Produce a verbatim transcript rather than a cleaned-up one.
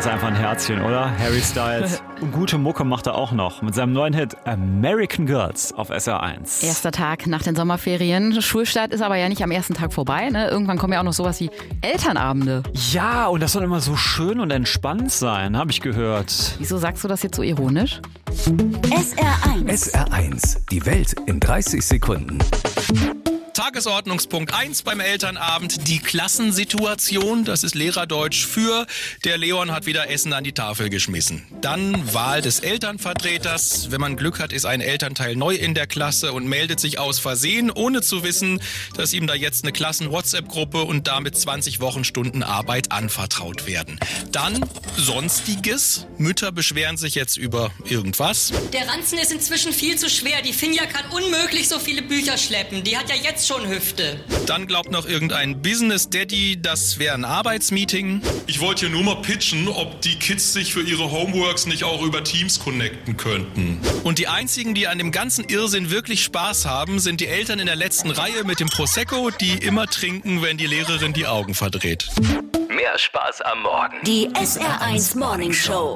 ist einfach ein Herzchen, oder? Harry Styles. Und gute Mucke macht er auch noch mit seinem neuen Hit American Girls auf S R eins. Erster Tag nach den Sommerferien. Schulstart ist aber ja nicht am ersten Tag vorbei. Ne? Irgendwann kommen ja auch noch sowas wie Elternabende. Ja, und das soll immer so schön und entspannt sein, habe ich gehört. Wieso sagst du das jetzt so ironisch? S R eins. S R eins. Die Welt in dreißig Sekunden. Tagesordnungspunkt eins beim Elternabend, die Klassensituation, das ist Lehrerdeutsch für der Leon hat wieder Essen an die Tafel geschmissen. Dann Wahl des Elternvertreters, wenn man Glück hat, ist ein Elternteil neu in der Klasse und meldet sich aus Versehen, ohne zu wissen, dass ihm da jetzt eine Klassen-WhatsApp-Gruppe und damit zwanzig Wochenstunden Arbeit anvertraut werden. Dann Sonstiges, Mütter beschweren sich jetzt über irgendwas. Der Ranzen ist inzwischen viel zu schwer, die Finja kann unmöglich so viele Bücher schleppen, die hat ja jetzt schon Hüfte. Dann glaubt noch irgendein Business Daddy, das wäre ein Arbeitsmeeting. Ich wollte hier nur mal pitchen, ob die Kids sich für ihre Homeworks nicht auch über Teams connecten könnten. Und die einzigen, die an dem ganzen Irrsinn wirklich Spaß haben, sind die Eltern in der letzten Reihe mit dem Prosecco, die immer trinken, wenn die Lehrerin die Augen verdreht. Mehr Spaß am Morgen. Die S R eins Morning Show.